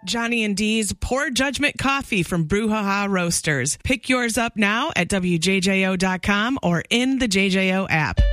Johnny and Dee's Poor Judgment Coffee from Brouhaha Roasters. Pick yours up now at WJJO.com or in the JJO app.